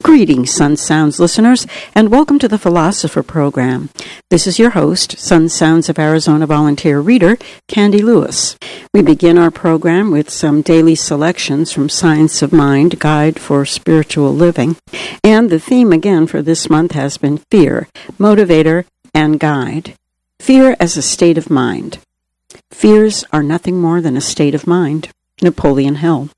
Greetings, Sun Sounds listeners, and welcome to the Philosopher Program. This is your host, Sun Sounds of Arizona volunteer reader, Candy Lewis. We begin our program with some daily selections from Science of Mind, Guide for Spiritual Living. And the theme again for this month has been fear, motivator, and guide. Fear as a state of mind. Fears are nothing more than a state of mind. Napoleon Hill.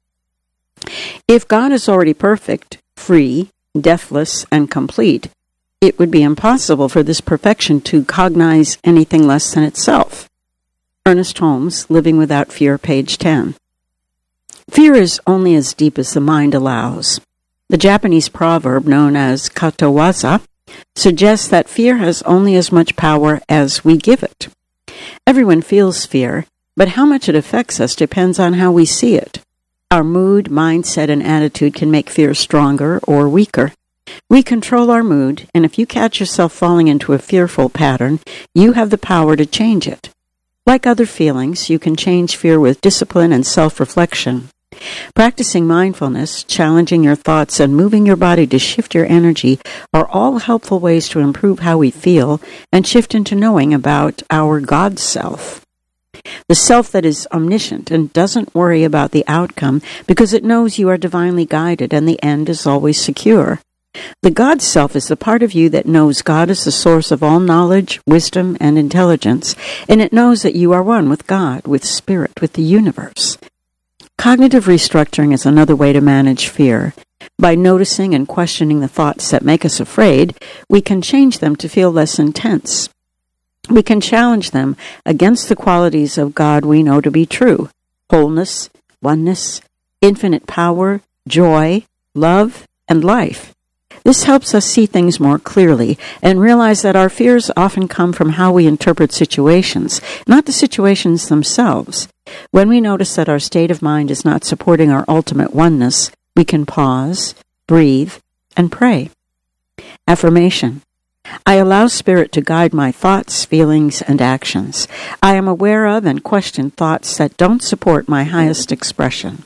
If God is already perfect, free, deathless, and complete, it would be impossible for this perfection to cognize anything less than itself. Ernest Holmes, Living Without Fear, page 10. Fear is only as deep as the mind allows. The Japanese proverb known as katawaza suggests that fear has only as much power as we give it. Everyone feels fear, but how much it affects us depends on how we see it. Our mood, mindset, and attitude can make fear stronger or weaker. We control our mood, and if you catch yourself falling into a fearful pattern, you have the power to change it. Like other feelings, you can change fear with discipline and self-reflection. Practicing mindfulness, challenging your thoughts, and moving your body to shift your energy are all helpful ways to improve how we feel and shift into knowing about our God self. The self that is omniscient and doesn't worry about the outcome because it knows you are divinely guided and the end is always secure. The God self is the part of you that knows God is the source of all knowledge, wisdom, and intelligence, and it knows that you are one with God, with Spirit, with the universe. Cognitive restructuring is another way to manage fear. By noticing and questioning the thoughts that make us afraid, we can change them to feel less intense. We can challenge them against the qualities of God we know to be true: wholeness, oneness, infinite power, joy, love, and life. This helps us see things more clearly and realize that our fears often come from how we interpret situations, not the situations themselves. When we notice that our state of mind is not supporting our ultimate oneness, we can pause, breathe, and pray. Affirmation. I allow Spirit to guide my thoughts, feelings, and actions. I am aware of and question thoughts that don't support my highest expression.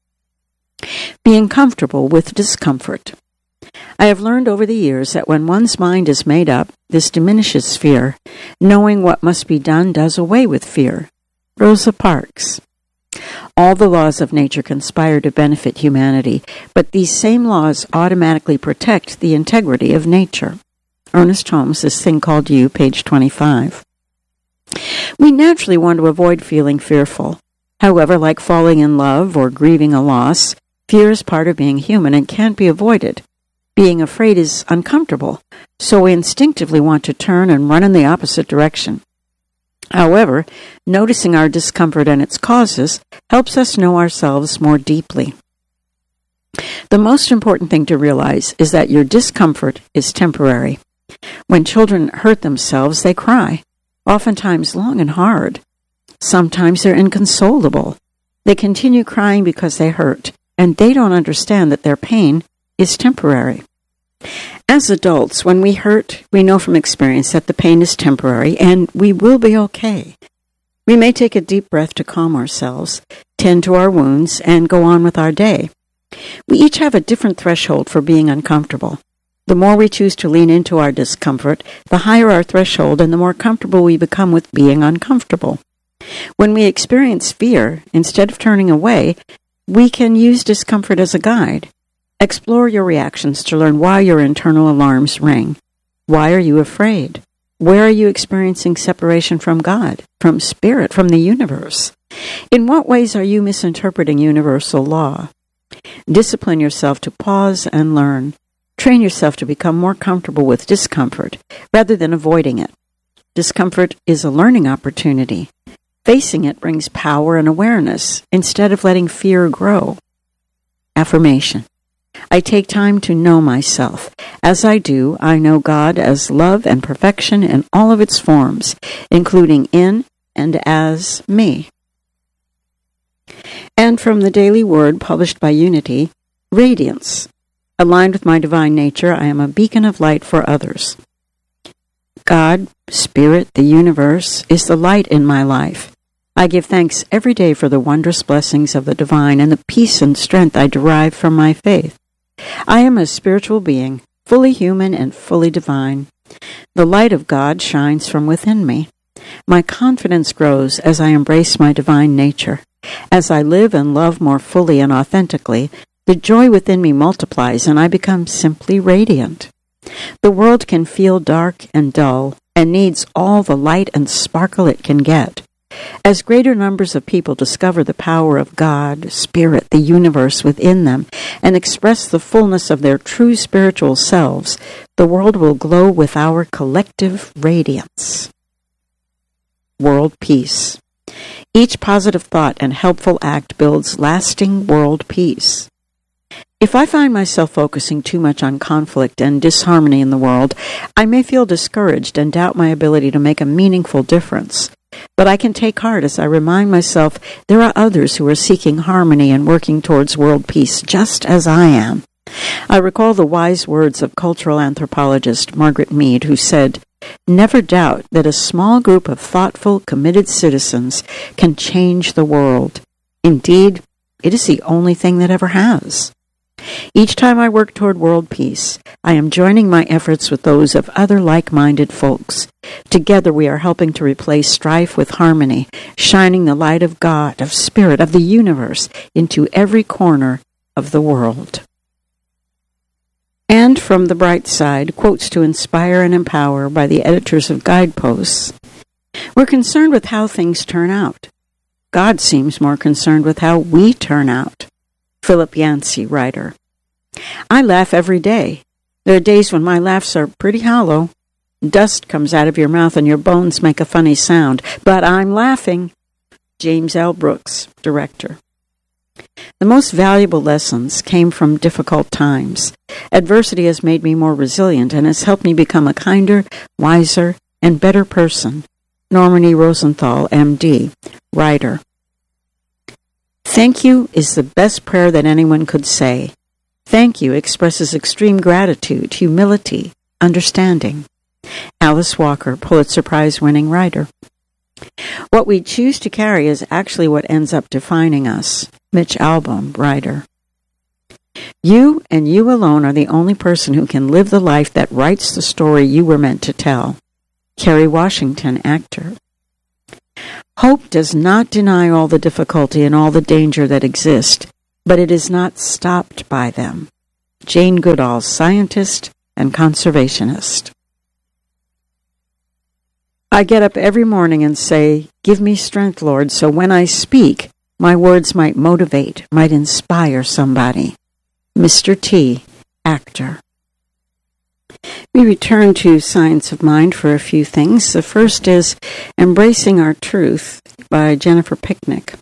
Being comfortable with discomfort. I have learned over the years that when one's mind is made up, this diminishes fear. Knowing what must be done does away with fear. Rosa Parks. All the laws of nature conspire to benefit humanity, but these same laws automatically protect the integrity of nature. Ernest Holmes, This Thing Called You, page 25. We naturally want to avoid feeling fearful. However, like falling in love or grieving a loss, fear is part of being human and can't be avoided. Being afraid is uncomfortable, so we instinctively want to turn and run in the opposite direction. However, noticing our discomfort and its causes helps us know ourselves more deeply. The most important thing to realize is that your discomfort is temporary. When children hurt themselves, they cry, oftentimes long and hard. Sometimes they're inconsolable. They continue crying because they hurt, and they don't understand that their pain is temporary. As adults, when we hurt, we know from experience that the pain is temporary, and we will be okay. We may take a deep breath to calm ourselves, tend to our wounds, and go on with our day. We each have a different threshold for being uncomfortable. The more we choose to lean into our discomfort, the higher our threshold and the more comfortable we become with being uncomfortable. When we experience fear, instead of turning away, we can use discomfort as a guide. Explore your reactions to learn why your internal alarms ring. Why are you afraid? Where are you experiencing separation from God, from Spirit, from the universe? In what ways are you misinterpreting universal law? Discipline yourself to pause and learn. Train yourself to become more comfortable with discomfort rather than avoiding it. Discomfort is a learning opportunity. Facing it brings power and awareness instead of letting fear grow. Affirmation. I take time to know myself. As I do, I know God as love and perfection in all of its forms, including in and as me. And from the Daily Word published by Unity, Radiance. Aligned with my divine nature, I am a beacon of light for others. God, Spirit, the universe, is the light in my life. I give thanks every day for the wondrous blessings of the divine and the peace and strength I derive from my faith. I am a spiritual being, fully human and fully divine. The light of God shines from within me. My confidence grows as I embrace my divine nature. As I live and love more fully and authentically, the joy within me multiplies and I become simply radiant. The world can feel dark and dull and needs all the light and sparkle it can get. As greater numbers of people discover the power of God, Spirit, the universe within them, and express the fullness of their true spiritual selves, the world will glow with our collective radiance. World peace. Each positive thought and helpful act builds lasting world peace. If I find myself focusing too much on conflict and disharmony in the world, I may feel discouraged and doubt my ability to make a meaningful difference. But I can take heart as I remind myself there are others who are seeking harmony and working towards world peace just as I am. I recall the wise words of cultural anthropologist Margaret Mead, who said, "Never doubt that a small group of thoughtful, committed citizens can change the world. Indeed, it is the only thing that ever has." Each time I work toward world peace, I am joining my efforts with those of other like-minded folks. Together we are helping to replace strife with harmony, shining the light of God, of Spirit, of the universe into every corner of the world. And from the bright side, quotes to inspire and empower by the editors of Guideposts. We're concerned with how things turn out. God seems more concerned with how we turn out. Philip Yancey, writer. I laugh every day. There are days when my laughs are pretty hollow. Dust comes out of your mouth and your bones make a funny sound. But I'm laughing. James L. Brooks, director. The most valuable lessons came from difficult times. Adversity has made me more resilient and has helped me become a kinder, wiser, and better person. Norman E. Rosenthal, M.D., writer. Thank you is the best prayer that anyone could say. Thank you expresses extreme gratitude, humility, understanding. Alice Walker, Pulitzer Prize-winning writer. What we choose to carry is actually what ends up defining us. Mitch Albom, writer. You and you alone are the only person who can live the life that writes the story you were meant to tell. Kerry Washington, actor. Hope does not deny all the difficulty and all the danger that exist, but it is not stopped by them. Jane Goodall, scientist and conservationist. I get up every morning and say, "Give me strength, Lord, so when I speak, my words might motivate, might inspire somebody." Mr. T, actor. We return to Science of Mind for a few things. The first is Embracing Our Truth by Jennifer Picnic.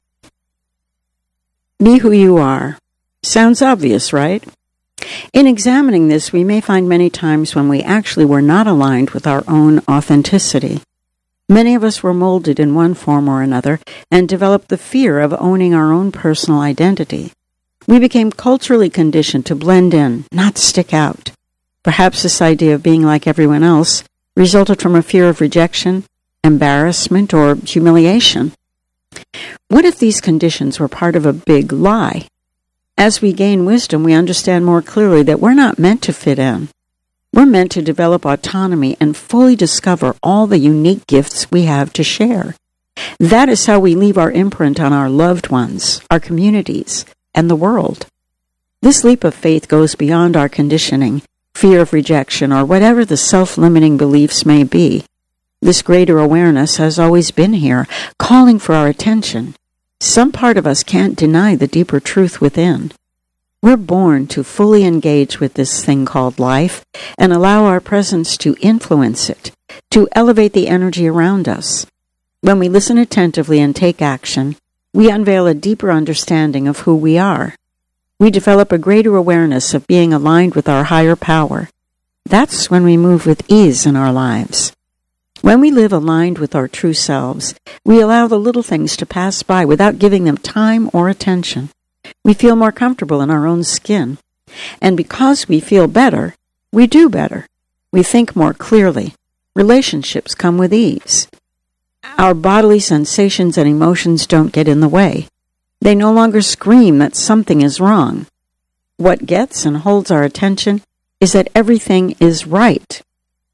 Be who you are. Sounds obvious, right? In examining this, we may find many times when we actually were not aligned with our own authenticity. Many of us were molded in one form or another and developed the fear of owning our own personal identity. We became culturally conditioned to blend in, not stick out. Perhaps this idea of being like everyone else resulted from a fear of rejection, embarrassment, or humiliation. What if these conditions were part of a big lie? As we gain wisdom, we understand more clearly that we're not meant to fit in. We're meant to develop autonomy and fully discover all the unique gifts we have to share. That is how we leave our imprint on our loved ones, our communities, and the world. This leap of faith goes beyond our conditioning, fear of rejection, or whatever the self-limiting beliefs may be. This greater awareness has always been here, calling for our attention. Some part of us can't deny the deeper truth within. We're born to fully engage with this thing called life and allow our presence to influence it, to elevate the energy around us. When we listen attentively and take action, we unveil a deeper understanding of who we are. We develop a greater awareness of being aligned with our higher power. That's when we move with ease in our lives. When we live aligned with our true selves, we allow the little things to pass by without giving them time or attention. We feel more comfortable in our own skin. And because we feel better, we do better. We think more clearly. Relationships come with ease. Our bodily sensations and emotions don't get in the way. They no longer scream that something is wrong. what gets and holds our attention is that everything is right.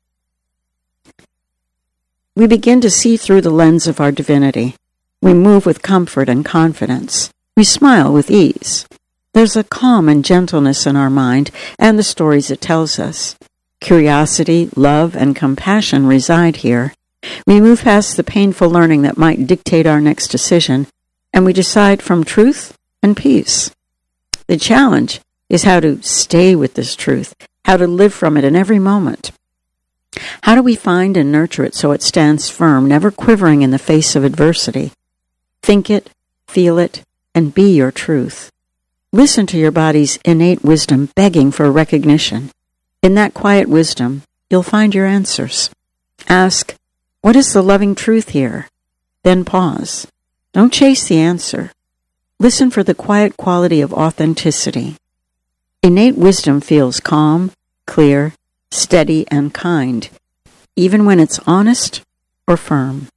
We begin to see through the lens of our divinity. We move with comfort and confidence. We smile with ease. There's a calm and gentleness in our mind and the stories it tells us. Curiosity, love, and compassion reside here. We move past the painful learning that might dictate our next decision, and we decide from truth and peace. The challenge is how to stay with this truth, how to live from it in every moment. How do we find and nurture it so it stands firm, never quivering in the face of adversity? Think it, feel it, and be your truth. Listen to your body's innate wisdom begging for recognition. In that quiet wisdom, you'll find your answers. Ask, what is the loving truth here? Then pause. Don't chase the answer. Listen for the quiet quality of authenticity. Innate wisdom feels calm, clear, steady, and kind, even when it's honest or firm.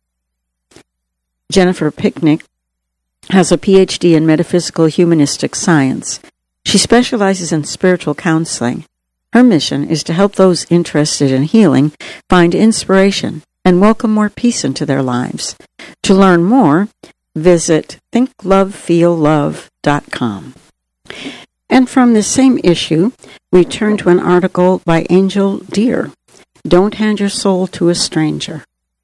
Jennifer Picknick has a PhD in metaphysical humanistic science. She specializes in spiritual counseling. Her mission is to help those interested in healing find inspiration and welcome more peace into their lives. To learn more, visit thinklovefeellove.com. And from this same issue, we turn to an article by Angel Deer, Don't Hand Your Soul to a Stranger.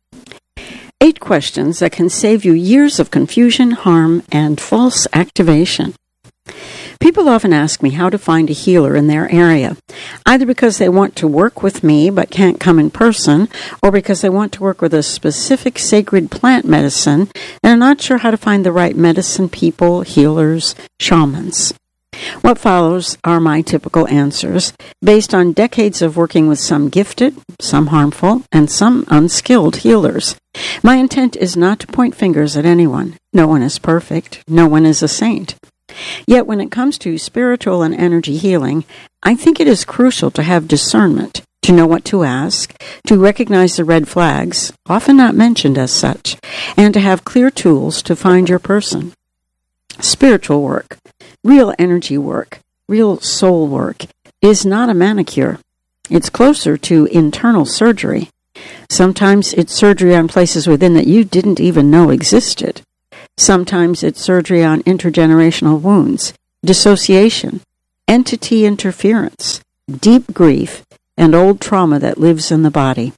8 questions that can save you years of confusion, harm, and false activation. People often ask me how to find a healer in their area, either because they want to work with me but can't come in person, or because they want to work with a specific sacred plant medicine and are not sure how to find the right medicine people, healers, shamans. What follows are my typical answers, based on decades of working with some gifted, some harmful, and some unskilled healers. My intent is not to point fingers at anyone. No one is perfect. No one is a saint. Yet when it comes to spiritual and energy healing, I think it is crucial to have discernment, to know what to ask, to recognize the red flags, often not mentioned as such, and to have clear tools to find your person. Spiritual work, real energy work, real soul work, is not a manicure. It's closer to internal surgery. Sometimes it's surgery on places within that you didn't even know existed. Sometimes it's surgery on intergenerational wounds, dissociation, entity interference, deep grief, and old trauma that lives in the body.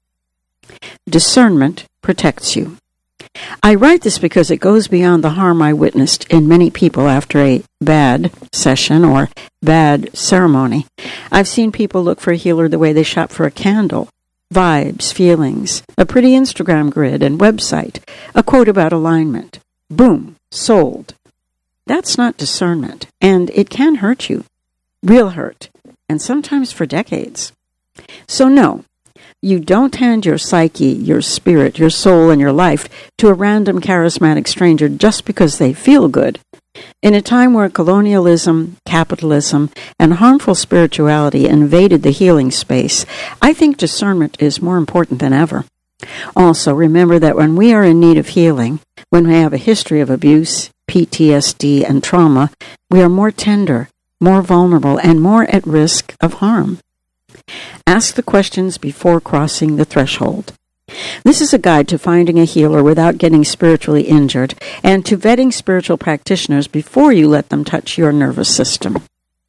Discernment protects you. I write this because it goes beyond the harm I witnessed in many people after a bad session or bad ceremony. I've seen people look for a healer the way they shop for a candle. Vibes, feelings, a pretty Instagram grid and website, a quote about alignment. Boom, sold. That's not discernment, and it can hurt you. Real hurt, and sometimes for decades. So no, you don't hand your psyche, your spirit, your soul, and your life to a random charismatic stranger just because they feel good. In a time where colonialism, capitalism, and harmful spirituality invaded the healing space, I think discernment is more important than ever. Also, remember that when we are in need of healing, when we have a history of abuse, PTSD, and trauma, we are more tender, more vulnerable, and more at risk of harm. Ask the questions before crossing the threshold. This is a guide to finding a healer without getting spiritually injured, and to vetting spiritual practitioners before you let them touch your nervous system.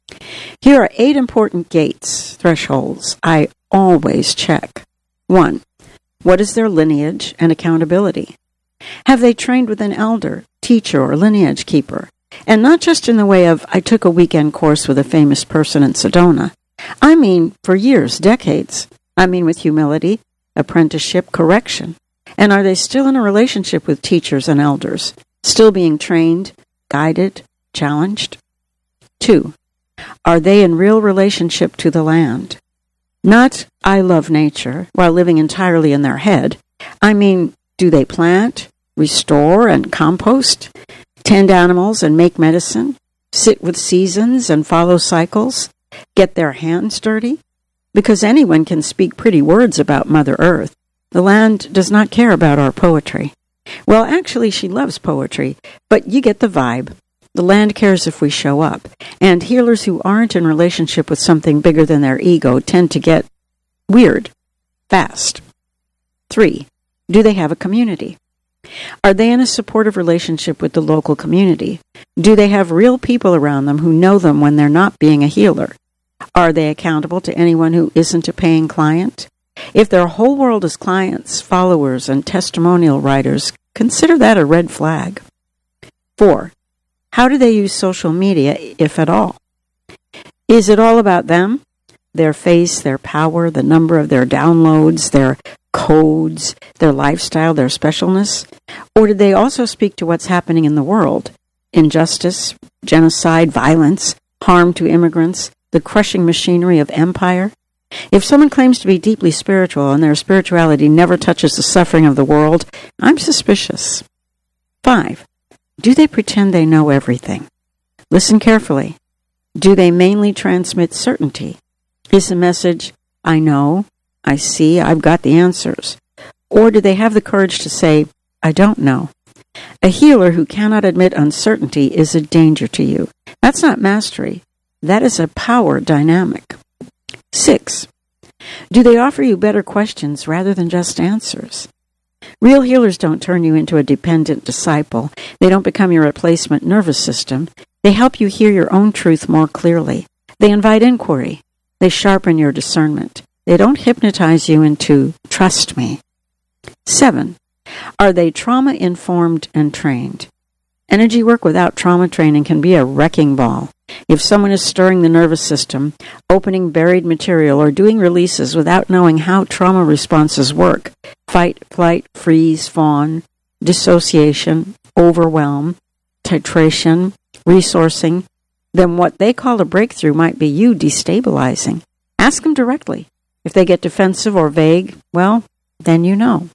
Here are 8 important gates, thresholds, I always check. 1. What is their lineage and accountability? Have they trained with an elder, teacher, or lineage keeper? And not just in the way of, I took a weekend course with a famous person in Sedona. I mean, for years, decades. I mean, with humility, apprenticeship, correction. And are they still in a relationship with teachers and elders? Still being trained, guided, challenged? 2. Are they in real relationship to the land? Not, I love nature, while living entirely in their head. I mean, do they plant, restore, and compost? Tend animals and make medicine? Sit with seasons and follow cycles? Get their hands dirty? Because anyone can speak pretty words about Mother Earth. The land does not care about our poetry. Well, actually, she loves poetry, but you get the vibe. The land cares if we show up. And healers who aren't in relationship with something bigger than their ego tend to get weird fast. 3. Do they have a community? Are they in a supportive relationship with the local community? Do they have real people around them who know them when they're not being a healer? Are they accountable to anyone who isn't a paying client? If their whole world is clients, followers, and testimonial writers, consider that a red flag. 4. How do they use social media, if at all? Is it all about them? Their face, their power, the number of their downloads, their codes, their lifestyle, their specialness? Or did they also speak to what's happening in the world? Injustice, genocide, violence, harm to immigrants, the crushing machinery of empire? If someone claims to be deeply spiritual and their spirituality never touches the suffering of the world, I'm suspicious. 5. Do they pretend they know everything? Listen carefully. Do they mainly transmit certainty? Is the message, I know, I see, I've got the answers? Or do they have the courage to say, I don't know? A healer who cannot admit uncertainty is a danger to you. That's not mastery. That is a power dynamic. 6. Do they offer you better questions rather than just answers? Real healers don't turn you into a dependent disciple. They don't become your replacement nervous system. They help you hear your own truth more clearly. They invite inquiry. They sharpen your discernment. They don't hypnotize you into trust me. 7. Are they trauma-informed and trained? Energy work without trauma training can be a wrecking ball. If someone is stirring the nervous system, opening buried material, or doing releases without knowing how trauma responses work, fight, flight, freeze, fawn, dissociation, overwhelm, titration, resourcing, then what they call a breakthrough might be you destabilizing. Ask them directly. If they get defensive or vague, well, then you know.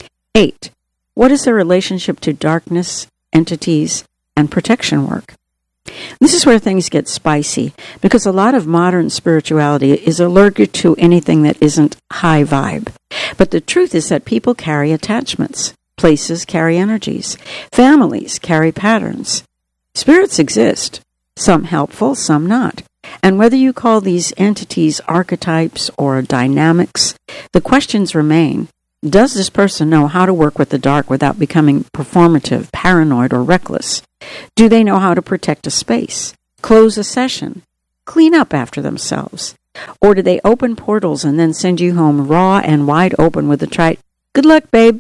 8. What is their relationship to darkness, entities, and protection work? This is where things get spicy, because a lot of modern spirituality is allergic to anything that isn't high vibe. But the truth is that people carry attachments. Places carry energies. Families carry patterns. Spirits exist, some helpful, some not. And whether you call these entities archetypes or dynamics, the questions remain. Does this person know how to work with the dark without becoming performative, paranoid, or reckless? Do they know how to protect a space, close a session, clean up after themselves? Or do they open portals and then send you home raw and wide open with a trite, good luck, babe?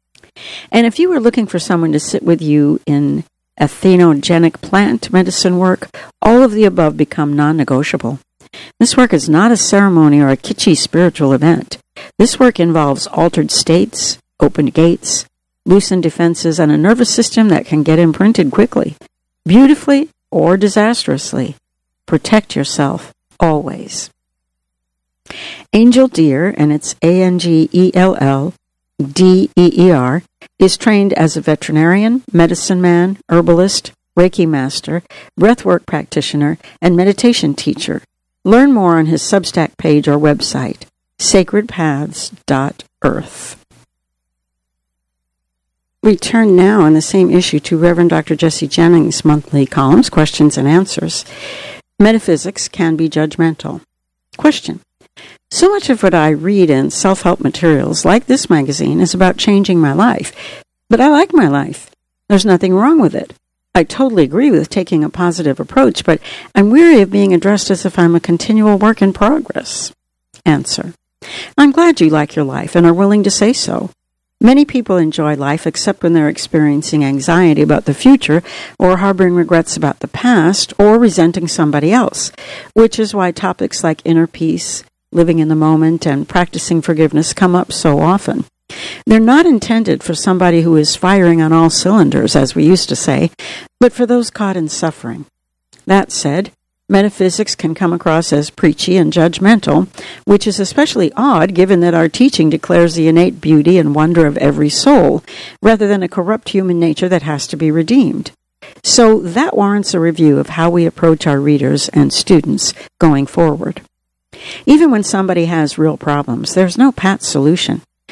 And if you were looking for someone to sit with you in athenogenic plant medicine work, all of the above become non-negotiable. This work is not a ceremony or a kitschy spiritual event. This work involves altered states, opened gates, loosened defenses, and a nervous system that can get imprinted quickly, beautifully or disastrously. Protect yourself always. Angel Deer, and it's ANGELLDEER, is trained as a veterinarian, medicine man, herbalist, Reiki master, breathwork practitioner, and meditation teacher. Learn more on his Substack page or website, sacredpaths.earth. We turn now on the same issue to Reverend Dr. Jesse Jennings' monthly columns, Questions and Answers. Metaphysics can be judgmental. Question. So much of what I read in self-help materials, like this magazine, is about changing my life. But I like my life. There's nothing wrong with it. I totally agree with taking a positive approach, but I'm weary of being addressed as if I'm a continual work in progress. Answer. I'm glad you like your life and are willing to say so. Many people enjoy life except when they're experiencing anxiety about the future or harboring regrets about the past or resenting somebody else, which is why topics like inner peace, living in the moment, and practicing forgiveness come up so often. They're not intended for somebody who is firing on all cylinders, as we used to say, but for those caught in suffering. That said, metaphysics can come across as preachy and judgmental, which is especially odd given that our teaching declares the innate beauty and wonder of every soul, rather than a corrupt human nature that has to be redeemed. So that warrants a review of how we approach our readers and students going forward. Even when somebody has real problems, there's no pat solution.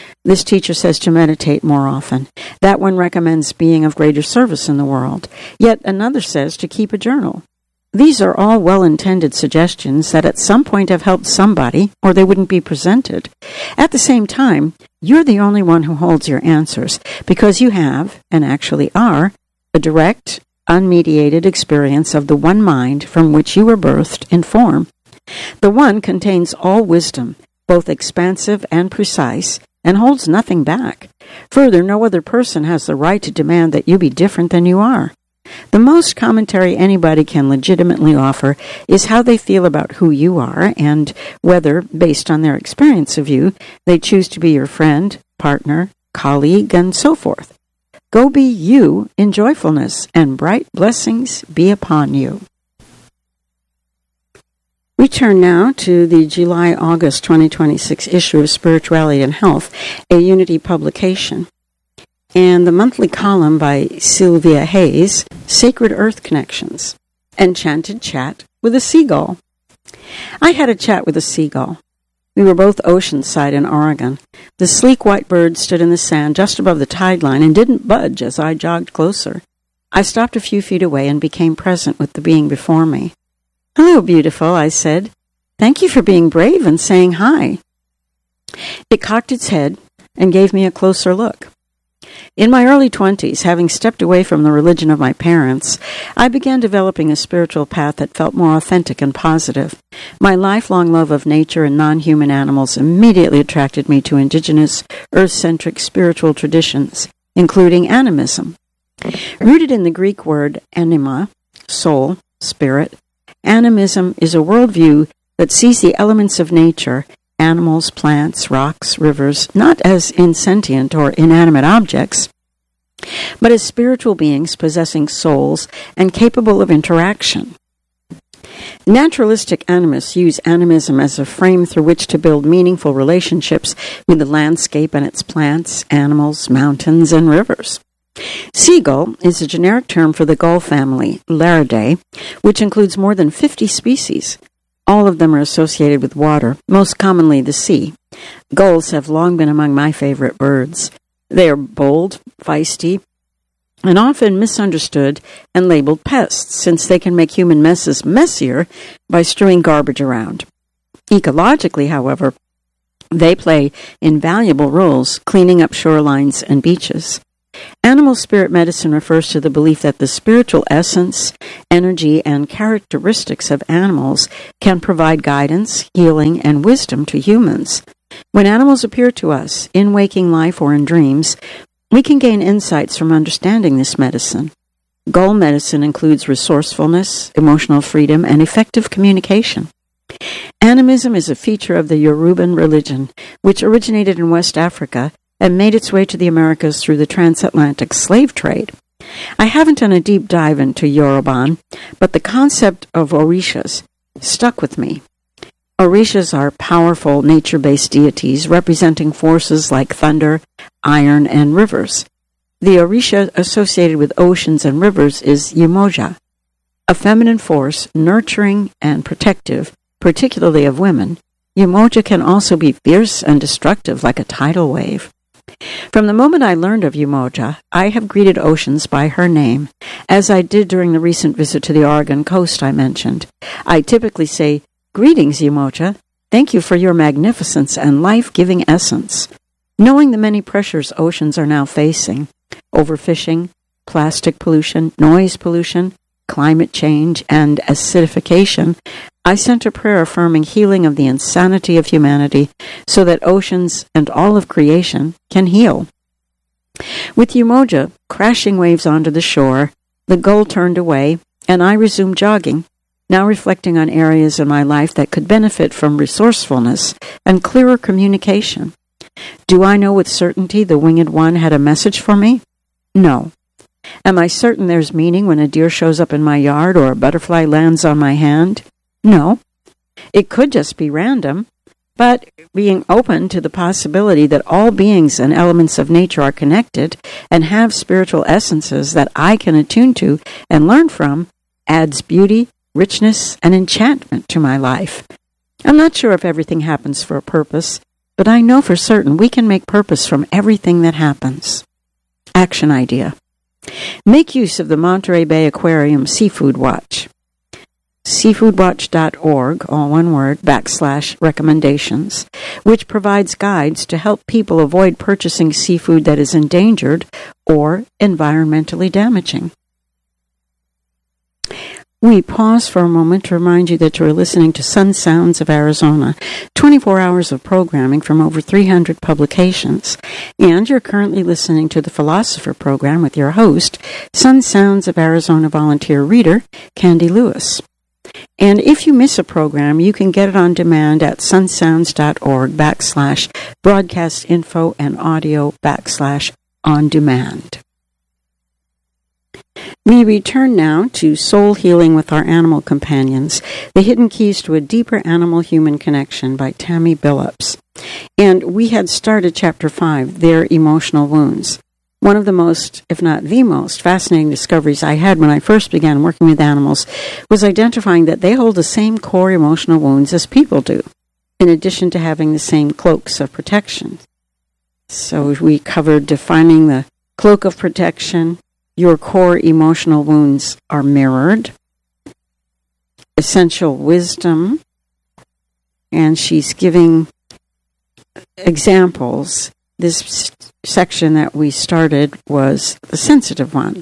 This teacher says to meditate more often. That one recommends being of greater service in the world. Yet another says to keep a journal. These are all well-intended suggestions that at some point have helped somebody, or they wouldn't be presented. At the same time, you're the only one who holds your answers, because you have, and actually are, a direct, unmediated experience of the one mind from which you were birthed in form. The one contains all wisdom, both expansive and precise, and holds nothing back. Further, no other person has the right to demand that you be different than you are. The most commentary anybody can legitimately offer is how they feel about who you are and whether, based on their experience of you, they choose to be your friend, partner, colleague, and so forth. Go be you in joyfulness, and bright blessings be upon you. We turn now to the July-August 2026 issue of Spirituality and Health, a Unity publication, and the monthly column by Sylvia Hayes, Sacred Earth Connections, Enchanted Chat with a Seagull. I had a chat with a seagull. We were both oceanside in Oregon. The sleek white bird stood in the sand just above the tide line and didn't budge as I jogged closer. I stopped a few feet away and became present with the being before me. "Hello, beautiful," I said. "Thank you for being brave and saying hi." It cocked its head and gave me a closer look. In my early 20s, having stepped away from the religion of my parents, I began developing a spiritual path that felt more authentic and positive. My lifelong love of nature and non-human animals immediately attracted me to indigenous, earth-centric spiritual traditions, including animism. Rooted in the Greek word anima, soul, spirit, animism is a worldview that sees the elements of nature, animals, plants, rocks, rivers, not as insentient or inanimate objects, but as spiritual beings possessing souls and capable of interaction. Naturalistic animists use animism as a frame through which to build meaningful relationships with the landscape and its plants, animals, mountains, and rivers. Seagull is a generic term for the gull family, Laridae, which includes more than 50 species. All of them are associated with water, most commonly the sea. Gulls have long been among my favorite birds. They are bold, feisty, and often misunderstood and labeled pests, since they can make human messes messier by strewing garbage around. Ecologically, however, they play invaluable roles cleaning up shorelines and beaches. Animal spirit medicine refers to the belief that the spiritual essence, energy, and characteristics of animals can provide guidance, healing, and wisdom to humans. When animals appear to us, in waking life or in dreams, we can gain insights from understanding this medicine. Gull medicine includes resourcefulness, emotional freedom, and effective communication. Animism is a feature of the Yoruban religion, which originated in West Africa and made its way to the Americas through the transatlantic slave trade. I haven't done a deep dive into Yoruban, but the concept of orishas stuck with me. Orishas are powerful nature-based deities representing forces like thunder, iron, and rivers. The orisha associated with oceans and rivers is Umoja, a feminine force nurturing and protective, particularly of women. Umoja can also be fierce and destructive like a tidal wave. From the moment I learned of Umoja, I have greeted oceans by her name, as I did during the recent visit to the Oregon coast I mentioned. I typically say, "Greetings, Umoja. Thank you for your magnificence and life-giving essence." Knowing the many pressures oceans are now facing, overfishing, plastic pollution, noise pollution, climate change, and acidification, I sent a prayer affirming healing of the insanity of humanity so that oceans and all of creation can heal. With Umoja crashing waves onto the shore, the gull turned away, and I resumed jogging, now reflecting on areas in my life that could benefit from resourcefulness and clearer communication. Do I know with certainty the Winged One had a message for me? No. Am I certain there's meaning when a deer shows up in my yard or a butterfly lands on my hand? No. It could just be random, but being open to the possibility that all beings and elements of nature are connected and have spiritual essences that I can attune to and learn from adds beauty, richness, and enchantment to my life. I'm not sure if everything happens for a purpose, but I know for certain we can make purpose from everything that happens. Action idea. Make use of the Monterey Bay Aquarium Seafood Watch. Seafoodwatch.org, all one word, /recommendations, which provides guides to help people avoid purchasing seafood that is endangered or environmentally damaging. We pause for a moment to remind you that you are listening to Sun Sounds of Arizona, 24 hours of programming from over 300 publications. And you're currently listening to the Philosopher Program with your host, Sun Sounds of Arizona volunteer reader, Candy Lewis. And if you miss a program, you can get it on demand at sunsounds.org /broadcast info and audio /on demand. We return now to Soul Healing with Our Animal Companions, The Hidden Keys to a Deeper Animal-Human Connection by Tammy Billups. And we had started Chapter 5, Their Emotional Wounds. One of the most, if not the most, fascinating discoveries I had when I first began working with animals was identifying that they hold the same core emotional wounds as people do, in addition to having the same cloaks of protection. So we covered defining the cloak of protection. Your core emotional wounds are mirrored. Essential wisdom. And she's giving examples. This section that we started was the sensitive one.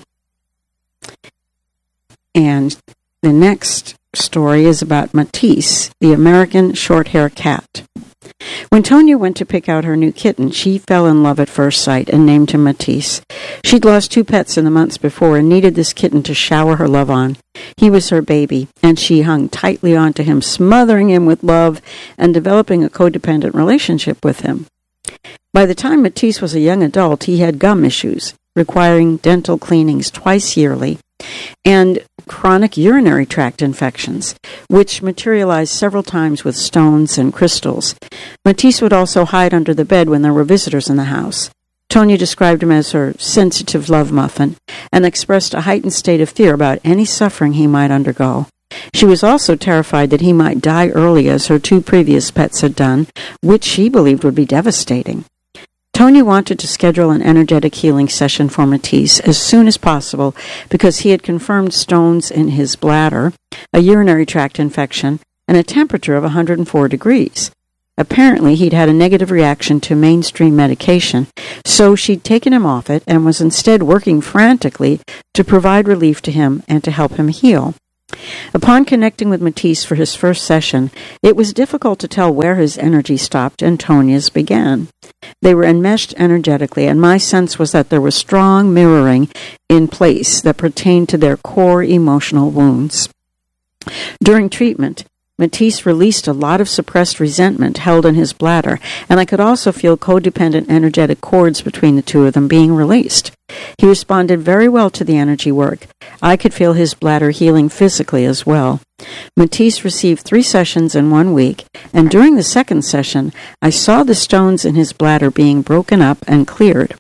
And the next story is about Matisse, the American short-hair cat. When Tonya went to pick out her new kitten, she fell in love at first sight and named him Matisse. She'd lost 2 pets in the months before and needed this kitten to shower her love on. He was her baby, and she hung tightly onto him, smothering him with love and developing a codependent relationship with him. By the time Matisse was a young adult, he had gum issues, requiring dental cleanings twice yearly, and chronic urinary tract infections, which materialized several times with stones and crystals. Matisse would also hide under the bed when there were visitors in the house. Tonya described him as her sensitive love muffin and expressed a heightened state of fear about any suffering he might undergo. She was also terrified that he might die early as her 2 previous pets had done, which she believed would be devastating. Tonya wanted to schedule an energetic healing session for Matisse as soon as possible because he had confirmed stones in his bladder, a urinary tract infection, and a temperature of 104 degrees. Apparently, he'd had a negative reaction to mainstream medication, so she'd taken him off it and was instead working frantically to provide relief to him and to help him heal. Upon connecting with Matisse for his first session, it was difficult to tell where his energy stopped and Tonya's began. They were enmeshed energetically, and my sense was that there was strong mirroring in place that pertained to their core emotional wounds. During treatment, Matisse released a lot of suppressed resentment held in his bladder, and I could also feel codependent energetic cords between the 2 of them being released. He responded very well to the energy work. I could feel his bladder healing physically as well. Matisse received 3 sessions in 1 week, and during the second session, I saw the stones in his bladder being broken up and cleared.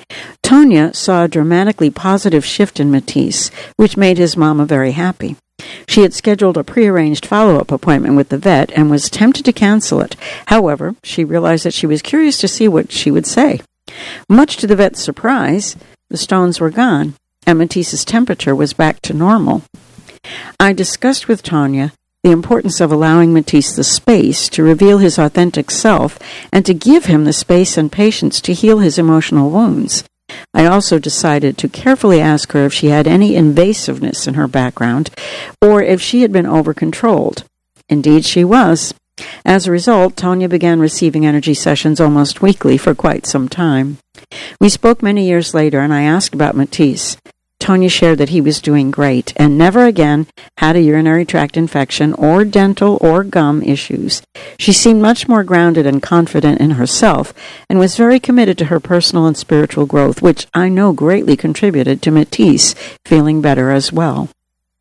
Tonya saw a dramatically positive shift in Matisse, which made his mama very happy. She had scheduled a prearranged follow-up appointment with the vet and was tempted to cancel it. However, she realized that she was curious to see what she would say. Much to the vet's surprise, the stones were gone, and Matisse's temperature was back to normal. I discussed with Tonya the importance of allowing Matisse the space to reveal his authentic self and to give him the space and patience to heal his emotional wounds. I also decided to carefully ask her if she had any invasiveness in her background or if she had been over-controlled. Indeed, she was. As a result, Tonya began receiving energy sessions almost weekly for quite some time. We spoke many years later, and I asked about Matisse. Tonya shared that he was doing great and never again had a urinary tract infection or dental or gum issues. She seemed much more grounded and confident in herself and was very committed to her personal and spiritual growth, which I know greatly contributed to Matisse feeling better as well.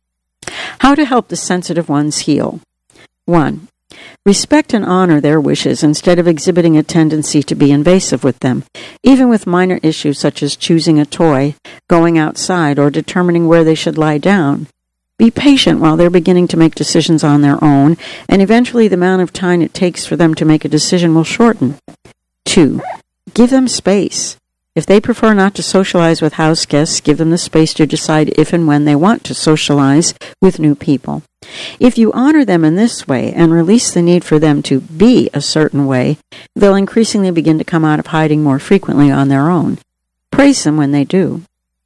How to help the sensitive ones heal. 1. Respect and honor their wishes instead of exhibiting a tendency to be invasive with them, even with minor issues such as choosing a toy, going outside, or determining where they should lie down. Be patient while they're beginning to make decisions on their own, and eventually the amount of time it takes for them to make a decision will shorten. 2. Give them space. If they prefer not to socialize with house guests, give them the space to decide if and when they want to socialize with new people. If you honor them in this way and release the need for them to be a certain way, they'll increasingly begin to come out of hiding more frequently on their own. Praise them when they do.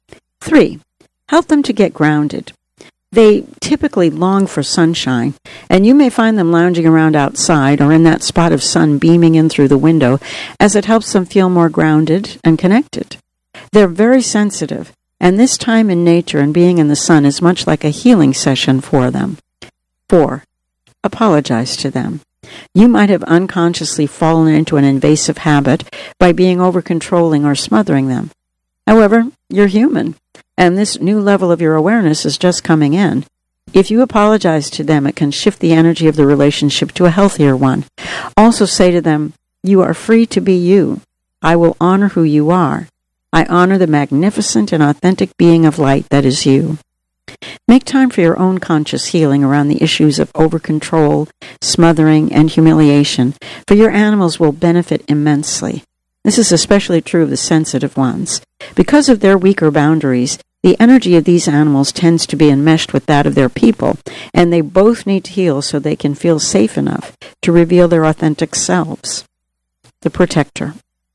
3. Help them to get grounded. They typically long for sunshine, and you may find them lounging around outside or in that spot of sun beaming in through the window, as it helps them feel more grounded and connected. They're very sensitive, and this time in nature and being in the sun is much like a healing session for them. 4. Apologize to them. You might have unconsciously fallen into an invasive habit by being over-controlling or smothering them. However, you're human, and this new level of your awareness is just coming in. If you apologize to them, it can shift the energy of the relationship to a healthier one. Also say to them, you are free to be you. I will honor who you are. I honor the magnificent and authentic being of light that is you. Make time for your own conscious healing around the issues of over-control, smothering, and humiliation, for your animals will benefit immensely. This is especially true of the sensitive ones. Because of their weaker boundaries, the energy of these animals tends to be enmeshed with that of their people, and they both need to heal so they can feel safe enough to reveal their authentic selves. The protector.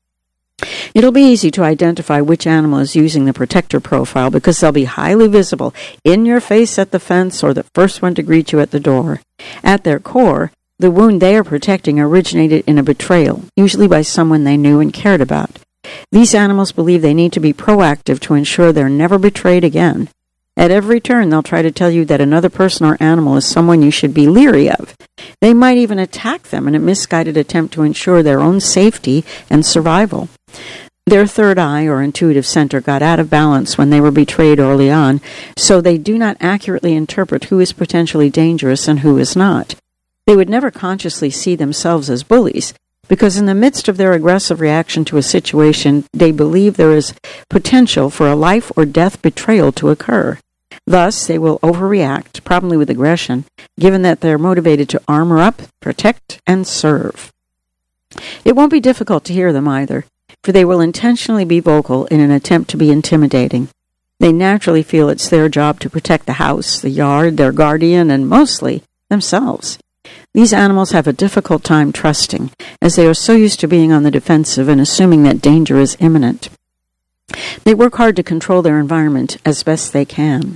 It'll be easy to identify which animal is using the protector profile because they'll be highly visible, in your face at the fence or the first one to greet you at the door. At their core, the wound they are protecting originated in a betrayal, usually by someone they knew and cared about. These animals believe they need to be proactive to ensure they're never betrayed again. At every turn, they'll try to tell you that another person or animal is someone you should be leery of. They might even attack them in a misguided attempt to ensure their own safety and survival. Their third eye or intuitive center got out of balance when they were betrayed early on, so they do not accurately interpret who is potentially dangerous and who is not. They would never consciously see themselves as bullies, because in the midst of their aggressive reaction to a situation, they believe there is potential for a life or death betrayal to occur. Thus, they will overreact, probably with aggression, given that they're motivated to armor up, protect, and serve. It won't be difficult to hear them either, for they will intentionally be vocal in an attempt to be intimidating. They naturally feel it's their job to protect the house, the yard, their guardian, and mostly themselves. These animals have a difficult time trusting, as they are so used to being on the defensive and assuming that danger is imminent. They work hard to control their environment as best they can.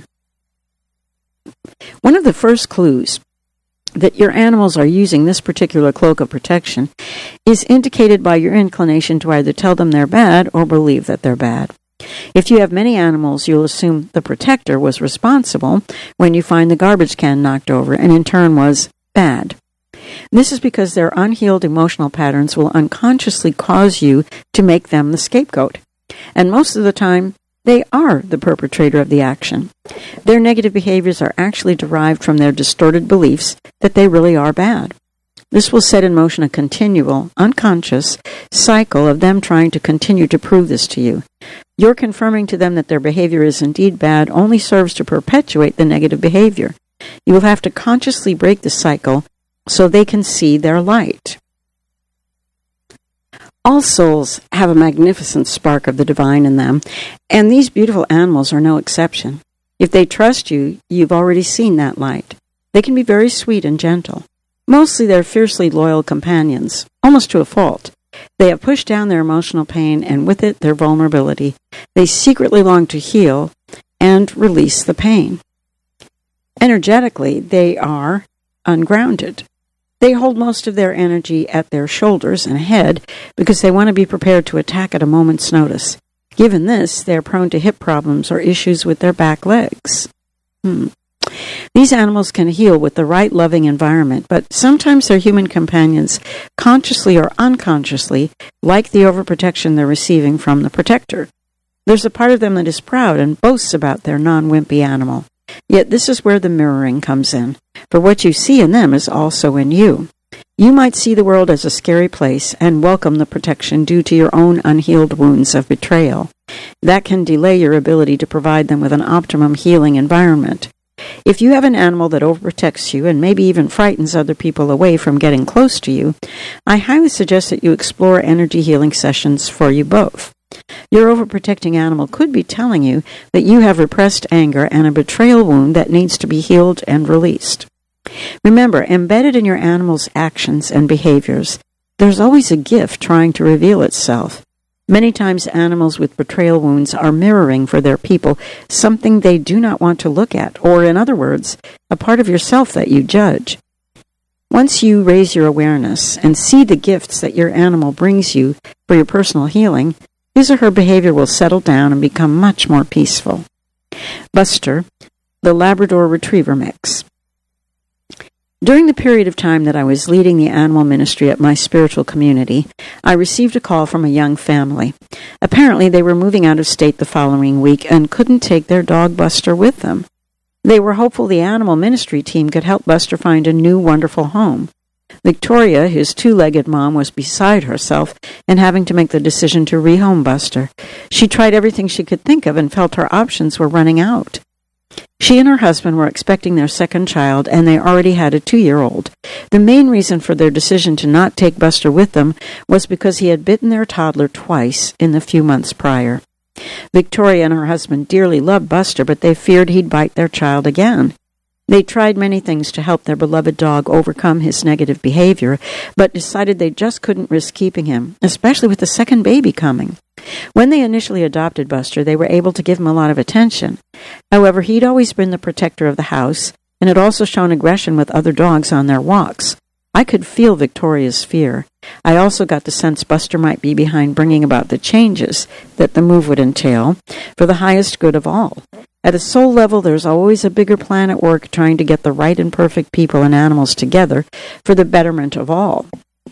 One of the first clues that your animals are using this particular cloak of protection is indicated by your inclination to either tell them they're bad or believe that they're bad. If you have many animals, you'll assume the protector was responsible when you find the garbage can knocked over and in turn was bad. This is because their unhealed emotional patterns will unconsciously cause you to make them the scapegoat. And most of the time, they are the perpetrator of the action. Their negative behaviors are actually derived from their distorted beliefs that they really are bad. This will set in motion a continual, unconscious cycle of them trying to continue to prove this to you. Your confirming to them that their behavior is indeed bad only serves to perpetuate the negative behavior. You will have to consciously break the cycle so they can see their light. All souls have a magnificent spark of the divine in them, and these beautiful animals are no exception. If they trust you, you've already seen that light. They can be very sweet and gentle. Mostly they're fiercely loyal companions, almost to a fault. They have pushed down their emotional pain, and with it, their vulnerability. They secretly long to heal and release the pain. Energetically, they are ungrounded. They hold most of their energy at their shoulders and head because they want to be prepared to attack at a moment's notice. Given this, they are prone to hip problems or issues with their back legs. These animals can heal with the right loving environment, but sometimes their human companions, consciously or unconsciously, like the overprotection they're receiving from the protector. There's a part of them that is proud and boasts about their non-wimpy animal. Yet this is where the mirroring comes in, for what you see in them is also in you. You might see the world as a scary place and welcome the protection due to your own unhealed wounds of betrayal. That can delay your ability to provide them with an optimum healing environment. If you have an animal that overprotects you and maybe even frightens other people away from getting close to you, I highly suggest that you explore energy healing sessions for you both. Your overprotecting animal could be telling you that you have repressed anger and a betrayal wound that needs to be healed and released. Remember, embedded in your animal's actions and behaviors, there's always a gift trying to reveal itself. Many times animals with betrayal wounds are mirroring for their people something they do not want to look at, or in other words, a part of yourself that you judge. Once you raise your awareness and see the gifts that your animal brings you for your personal healing, his or her behavior will settle down and become much more peaceful. Buster, the Labrador Retriever Mix. During the period of time that I was leading the animal ministry at my spiritual community, I received a call from a young family. Apparently, they were moving out of state the following week and couldn't take their dog Buster with them. They were hopeful the animal ministry team could help Buster find a new, wonderful home. Victoria, his two-legged mom, was beside herself and having to make the decision to rehome Buster. She tried everything she could think of and felt her options were running out. She and her husband were expecting their second child, and they already had a 2-year-old. The main reason for their decision to not take Buster with them was because he had bitten their toddler twice in the few months prior. Victoria and her husband dearly loved Buster, but they feared he'd bite their child again. They tried many things to help their beloved dog overcome his negative behavior, but decided they just couldn't risk keeping him, especially with the second baby coming. When they initially adopted Buster, they were able to give him a lot of attention. However, he'd always been the protector of the house, and had also shown aggression with other dogs on their walks. I could feel Victoria's fear. I also got the sense Buster might be behind bringing about the changes that the move would entail for the highest good of all. At a soul level, there's always a bigger plan at work trying to get the right and perfect people and animals together for the betterment of all.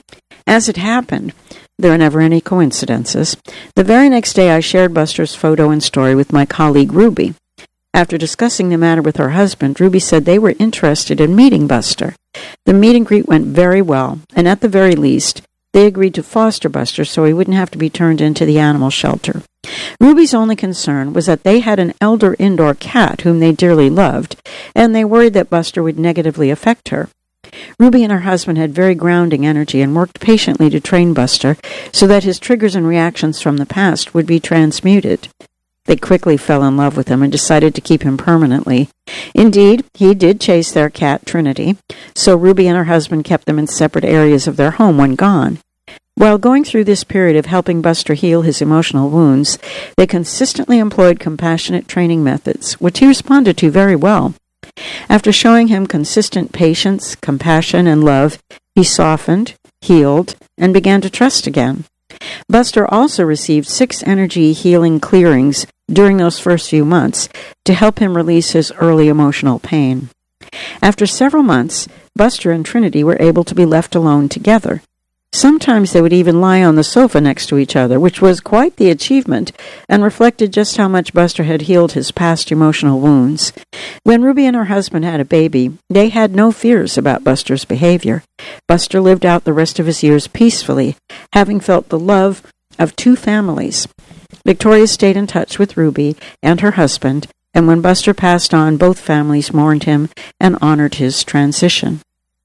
As it happened, there are never any coincidences. The very next day, I shared Buster's photo and story with my colleague Ruby. After discussing the matter with her husband, Ruby said they were interested in meeting Buster. The meet and greet went very well, and at the very least, they agreed to foster Buster so he wouldn't have to be turned into the animal shelter. Ruby's only concern was that they had an elder indoor cat whom they dearly loved, and they worried that Buster would negatively affect her. Ruby and her husband had very grounding energy and worked patiently to train Buster so that his triggers and reactions from the past would be transmuted. They quickly fell in love with him and decided to keep him permanently. Indeed, he did chase their cat, Trinity, so Ruby and her husband kept them in separate areas of their home when gone. While going through this period of helping Buster heal his emotional wounds, they consistently employed compassionate training methods, which he responded to very well. After showing him consistent patience, compassion, and love, he softened, healed, and began to trust again. Buster also received 6 energy healing clearings during those first few months to help him release his early emotional pain. After several months, Buster and Trinity were able to be left alone together. Sometimes they would even lie on the sofa next to each other, which was quite the achievement and reflected just how much Buster had healed his past emotional wounds. When Ruby and her husband had a baby, they had no fears about Buster's behavior. Buster lived out the rest of his years peacefully, having felt the love of 2 families. Victoria stayed in touch with Ruby and her husband, and when Buster passed on, both families mourned him and honored his transition.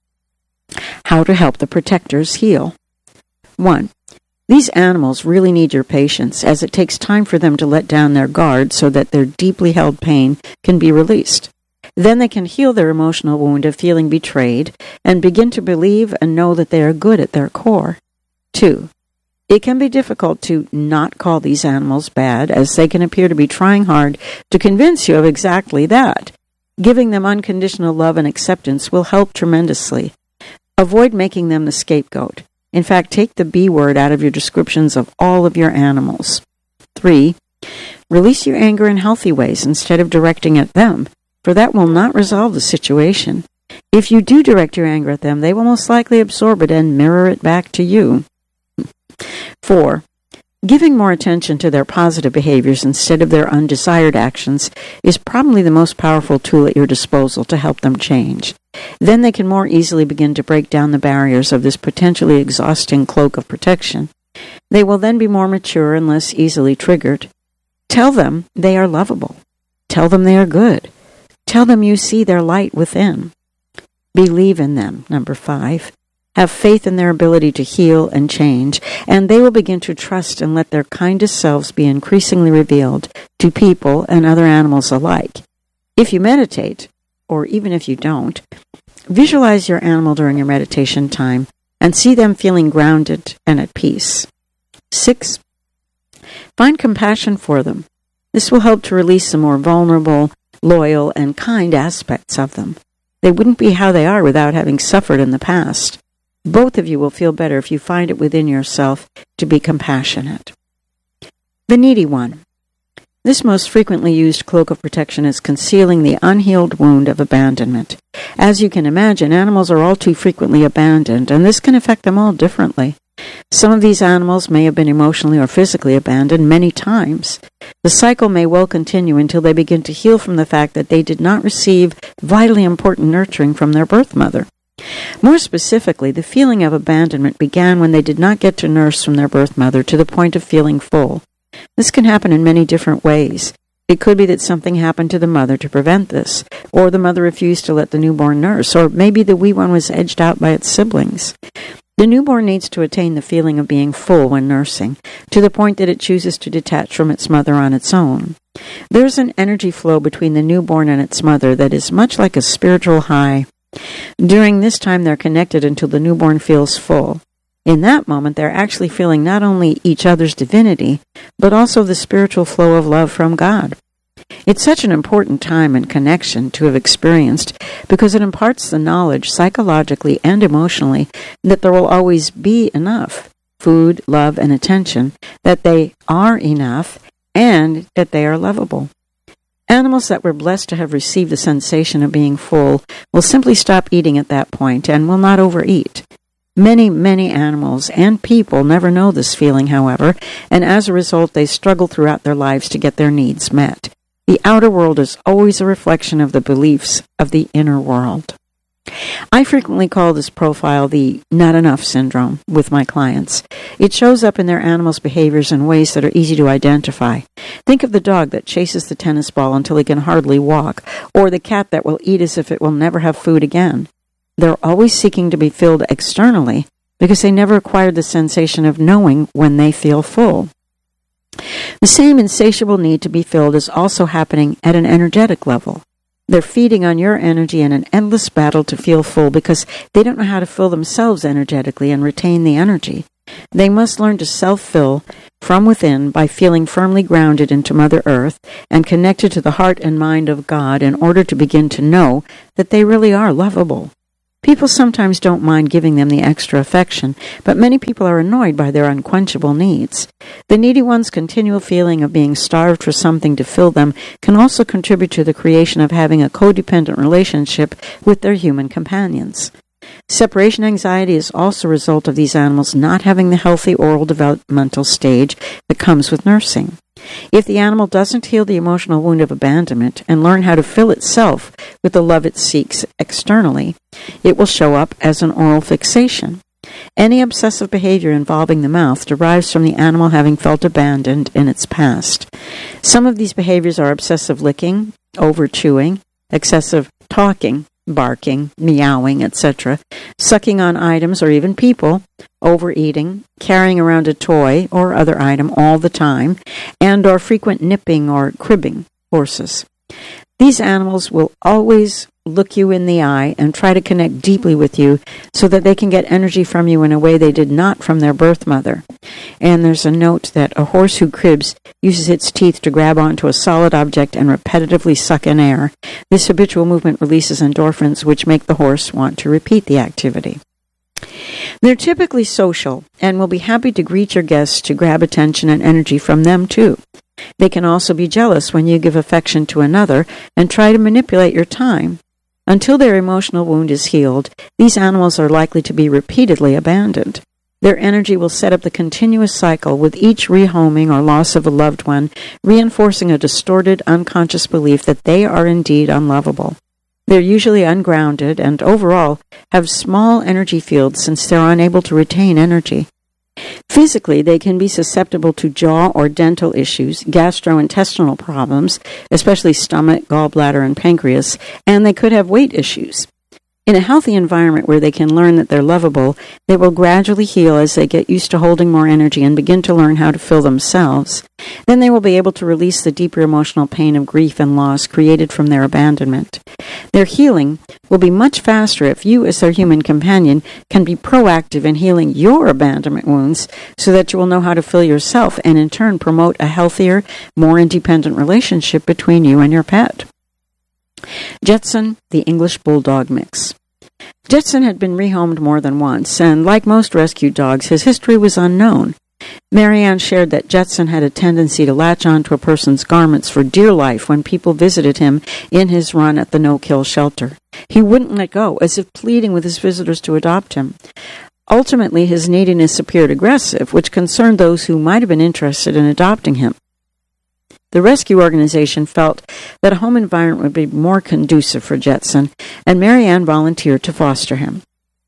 How to help the protectors heal. 1. These animals really need your patience, as it takes time for them to let down their guard so that their deeply held pain can be released. Then they can heal their emotional wound of feeling betrayed and begin to believe and know that they are good at their core. 2. It can be difficult to not call these animals bad, as they can appear to be trying hard to convince you of exactly that. Giving them unconditional love and acceptance will help tremendously. Avoid making them the scapegoat. In fact, take the B word out of your descriptions of all of your animals. 3. Release your anger in healthy ways instead of directing at them, for that will not resolve the situation. If you do direct your anger at them, they will most likely absorb it and mirror it back to you. 4. Giving more attention to their positive behaviors instead of their undesired actions is probably the most powerful tool at your disposal to help them change. Then they can more easily begin to break down the barriers of this potentially exhausting cloak of protection. They will then be more mature and less easily triggered. Tell them they are lovable. Tell them they are good. Tell them you see their light within. Believe in them, number 5. Have faith in their ability to heal and change, and they will begin to trust and let their kindest selves be increasingly revealed to people and other animals alike. If you meditate, or even if you don't, visualize your animal during your meditation time and see them feeling grounded and at peace. 6. Find compassion for them. This will help to release the more vulnerable, loyal, and kind aspects of them. They wouldn't be how they are without having suffered in the past. Both of you will feel better if you find it within yourself to be compassionate. The needy one. This most frequently used cloak of protection is concealing the unhealed wound of abandonment. As you can imagine, animals are all too frequently abandoned, and this can affect them all differently. Some of these animals may have been emotionally or physically abandoned many times. The cycle may well continue until they begin to heal from the fact that they did not receive vitally important nurturing from their birth mother. More specifically, the feeling of abandonment began when they did not get to nurse from their birth mother to the point of feeling full. This can happen in many different ways. It could be that something happened to the mother to prevent this, or the mother refused to let the newborn nurse, or maybe the wee one was edged out by its siblings. The newborn needs to attain the feeling of being full when nursing, to the point that it chooses to detach from its mother on its own. There's an energy flow between the newborn and its mother that is much like a spiritual high. During this time, they're connected until the newborn feels full. In that moment, they're actually feeling not only each other's divinity, but also the spiritual flow of love from God. It's such an important time and connection to have experienced because it imparts the knowledge psychologically and emotionally that there will always be enough food, love, and attention, that they are enough, and that they are lovable. Animals that were blessed to have received the sensation of being full will simply stop eating at that point and will not overeat. Many, many animals and people never know this feeling, however, and as a result they struggle throughout their lives to get their needs met. The outer world is always a reflection of the beliefs of the inner world. I frequently call this profile the not enough syndrome with my clients. It shows up in their animals' behaviors in ways that are easy to identify. Think of the dog that chases the tennis ball until he can hardly walk, or the cat that will eat as if it will never have food again. They're always seeking to be filled externally because they never acquired the sensation of knowing when they feel full. The same insatiable need to be filled is also happening at an energetic level. They're feeding on your energy in an endless battle to feel full because they don't know how to fill themselves energetically and retain the energy. They must learn to self-fill from within by feeling firmly grounded into Mother Earth and connected to the heart and mind of God in order to begin to know that they really are lovable. People sometimes don't mind giving them the extra affection, but many people are annoyed by their unquenchable needs. The needy one's continual feeling of being starved for something to fill them can also contribute to the creation of having a codependent relationship with their human companions. Separation anxiety is also a result of these animals not having the healthy oral developmental stage that comes with nursing. If the animal doesn't heal the emotional wound of abandonment and learn how to fill itself with the love it seeks externally, it will show up as an oral fixation. Any obsessive behavior involving the mouth derives from the animal having felt abandoned in its past. Some of these behaviors are obsessive licking, over-chewing, excessive talking, barking, meowing, etc., sucking on items or even people, overeating, carrying around a toy or other item all the time, and or frequent nipping or cribbing horses. These animals will always look you in the eye and try to connect deeply with you so that they can get energy from you in a way they did not from their birth mother. And there's a note that a horse who cribs uses its teeth to grab onto a solid object and repetitively suck in air. This habitual movement releases endorphins, which make the horse want to repeat the activity. They're typically social and will be happy to greet your guests to grab attention and energy from them too. They can also be jealous when you give affection to another and try to manipulate your time. Until their emotional wound is healed, these animals are likely to be repeatedly abandoned. Their energy will set up the continuous cycle with each rehoming or loss of a loved one, reinforcing a distorted, unconscious belief that they are indeed unlovable. They're usually ungrounded and, overall, have small energy fields since they're unable to retain energy. Physically, they can be susceptible to jaw or dental issues, gastrointestinal problems, especially stomach, gallbladder, and pancreas, and they could have weight issues. In a healthy environment where they can learn that they're lovable, they will gradually heal as they get used to holding more energy and begin to learn how to fill themselves. Then they will be able to release the deeper emotional pain of grief and loss created from their abandonment. Their healing will be much faster if you, as their human companion, can be proactive in healing your abandonment wounds so that you will know how to fill yourself and in turn promote a healthier, more independent relationship between you and your pet. Jetson, the English Bulldog Mix. Jetson had been rehomed more than once, and like most rescued dogs, his history was unknown. Marianne shared that Jetson had a tendency to latch on to a person's garments for dear life when people visited him in his run at the no-kill shelter. He wouldn't let go, as if pleading with his visitors to adopt him. Ultimately, his neediness appeared aggressive, which concerned those who might have been interested in adopting him. The rescue organization felt that a home environment would be more conducive for Jetson, and Marianne volunteered to foster him.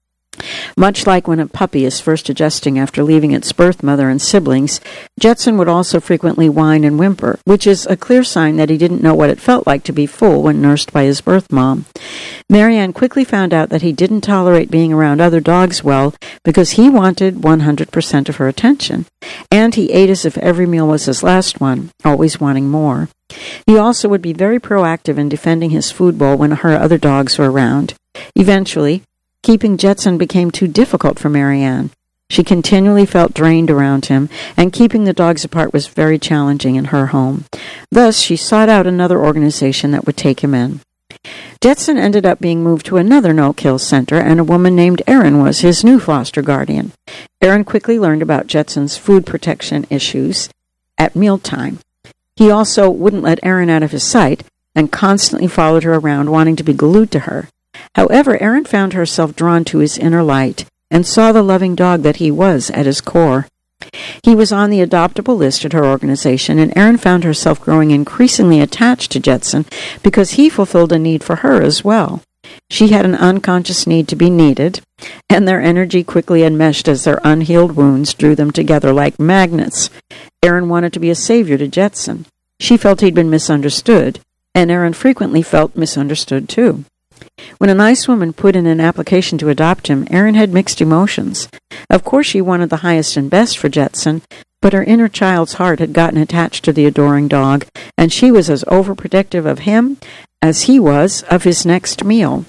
Much like when a puppy is first adjusting after leaving its birth mother and siblings, Jetson would also frequently whine and whimper, which is a clear sign that he didn't know what it felt like to be full when nursed by his birth mom. Marianne quickly found out that he didn't tolerate being around other dogs well because he wanted 100% of her attention, and he ate as if every meal was his last one, always wanting more. He also would be very proactive in defending his food bowl when her other dogs were around. Eventually, keeping Jetson became too difficult for Marianne. She continually felt drained around him, and keeping the dogs apart was very challenging in her home. Thus, she sought out another organization that would take him in. Jetson ended up being moved to another no-kill center, and a woman named Erin was his new foster guardian. Erin quickly learned about Jetson's food protection issues at mealtime. He also wouldn't let Erin out of his sight and constantly followed her around, wanting to be glued to her. However, Erin found herself drawn to his inner light and saw the loving dog that he was at his core. He was on the adoptable list at her organization, and Erin found herself growing increasingly attached to Jetson because he fulfilled a need for her as well. She had an unconscious need to be needed, and their energy quickly enmeshed as their unhealed wounds drew them together like magnets. Erin wanted to be a savior to Jetson. She felt he'd been misunderstood, and Erin frequently felt misunderstood too. When a nice woman put in an application to adopt him, Erin had mixed emotions. Of course, she wanted the highest and best for Jetson, but her inner child's heart had gotten attached to the adoring dog, and she was as overprotective of him as he was of his next meal.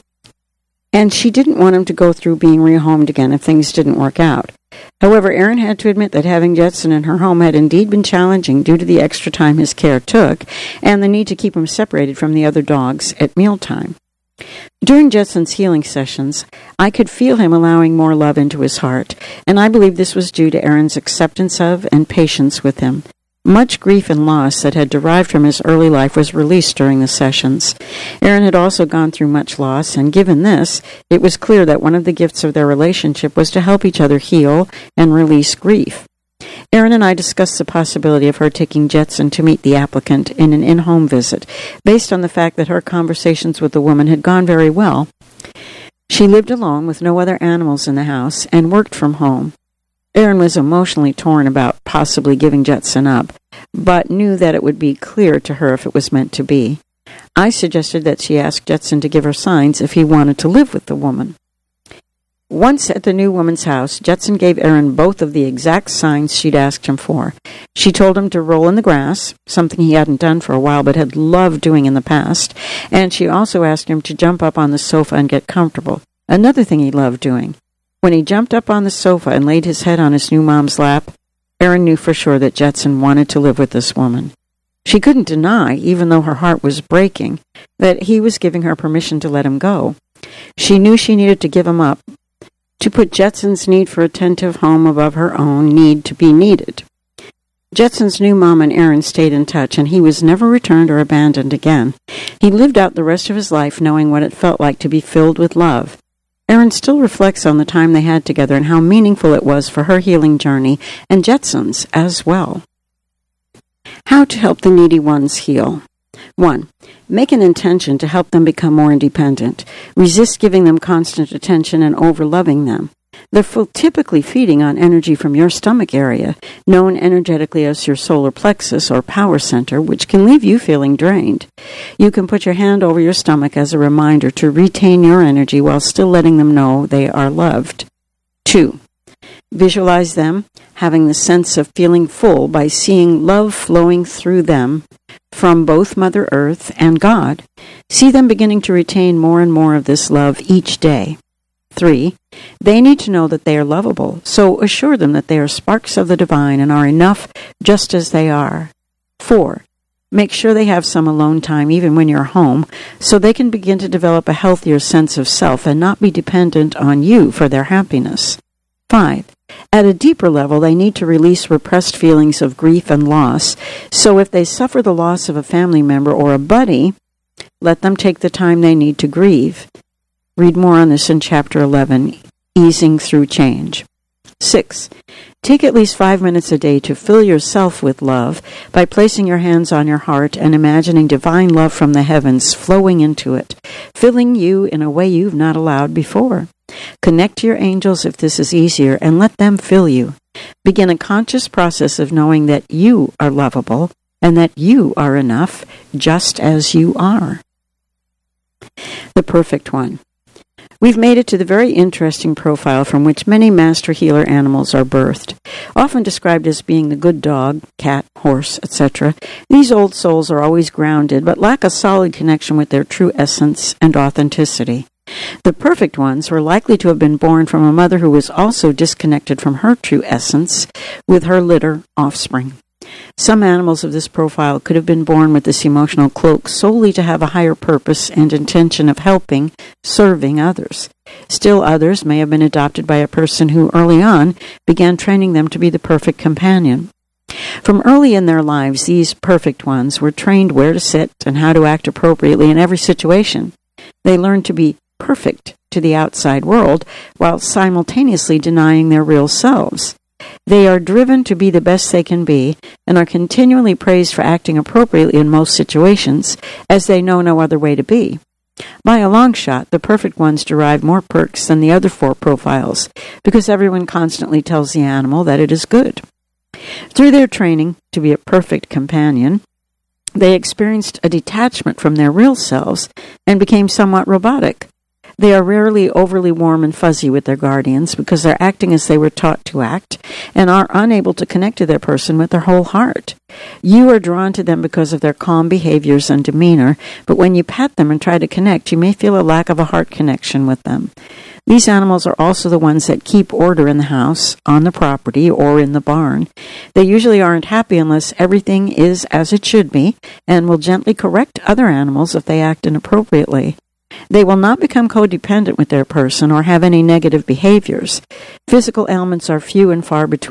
And she didn't want him to go through being rehomed again if things didn't work out. However, Erin had to admit that having Jetson in her home had indeed been challenging due to the extra time his care took and the need to keep him separated from the other dogs at mealtime. During Jetson's healing sessions, I could feel him allowing more love into his heart, and I believe this was due to Erin's acceptance of and patience with him. Much grief and loss that had derived from his early life was released during the sessions. Erin had also gone through much loss, and given this, it was clear that one of the gifts of their relationship was to help each other heal and release grief. Erin and I discussed the possibility of her taking Jetson to meet the applicant in an in-home visit, based on the fact that her conversations with the woman had gone very well. She lived alone with no other animals in the house and worked from home. Erin was emotionally torn about possibly giving Jetson up, but knew that it would be clear to her if it was meant to be. I suggested that she ask Jetson to give her signs if he wanted to live with the woman. Once at the new woman's house, Jetson gave Erin both of the exact signs she'd asked him for. She told him to roll in the grass, something he hadn't done for a while but had loved doing in the past, and she also asked him to jump up on the sofa and get comfortable, another thing he loved doing. When he jumped up on the sofa and laid his head on his new mom's lap, Erin knew for sure that Jetson wanted to live with this woman. She couldn't deny, even though her heart was breaking, that he was giving her permission to let him go. She knew she needed to give him up, to put Jetson's need for attentive home above her own need to be needed. Jetson's new mom and Erin stayed in touch, and he was never returned or abandoned again. He lived out the rest of his life knowing what it felt like to be filled with love. Erin still reflects on the time they had together and how meaningful it was for her healing journey, and Jetson's as well. How to help the needy ones heal. 1. Make an intention to help them become more independent. Resist giving them constant attention and over-loving them. They're typically feeding on energy from your stomach area, known energetically as your solar plexus or power center, which can leave you feeling drained. You can put your hand over your stomach as a reminder to retain your energy while still letting them know they are loved. 2. Visualize them having the sense of feeling full by seeing love flowing through them from both Mother Earth and God. See them beginning to retain more and more of this love each day. 3. They need to know that they are lovable, so assure them that they are sparks of the divine and are enough just as they are. 4. Make sure they have some alone time even when you're home, so they can begin to develop a healthier sense of self and not be dependent on you for their happiness. 5. At a deeper level, they need to release repressed feelings of grief and loss, so if they suffer the loss of a family member or a buddy, let them take the time they need to grieve. Read more on this in Chapter 11, Easing Through Change. 6. Take at least 5 minutes a day to fill yourself with love by placing your hands on your heart and imagining divine love from the heavens flowing into it, filling you in a way you've not allowed before. Connect to your angels if this is easier and let them fill you. Begin a conscious process of knowing that you are lovable and that you are enough just as you are. The perfect one. We've made it to the very interesting profile from which many master healer animals are birthed. Often described as being the good dog, cat, horse, etc., these old souls are always grounded but lack a solid connection with their true essence and authenticity. The perfect ones were likely to have been born from a mother who was also disconnected from her true essence with her litter offspring. Some animals of this profile could have been born with this emotional cloak solely to have a higher purpose and intention of helping, serving others. Still others may have been adopted by a person who early on began training them to be the perfect companion. From early in their lives, these perfect ones were trained where to sit and how to act appropriately in every situation. They learned to be perfect to the outside world while simultaneously denying their real selves. They are driven to be the best they can be and are continually praised for acting appropriately in most situations, as they know no other way to be. By a long shot, the perfect ones derive more perks than the other 4 profiles, because everyone constantly tells the animal that it is good. Through their training to be a perfect companion, they experienced a detachment from their real selves and became somewhat robotic. They are rarely overly warm and fuzzy with their guardians because they're acting as they were taught to act and are unable to connect to their person with their whole heart. You are drawn to them because of their calm behaviors and demeanor, but when you pet them and try to connect, you may feel a lack of a heart connection with them. These animals are also the ones that keep order in the house, on the property, or in the barn. They usually aren't happy unless everything is as it should be, and will gently correct other animals if they act inappropriately. They will not become codependent with their person or have any negative behaviors. Physical ailments are few and far between.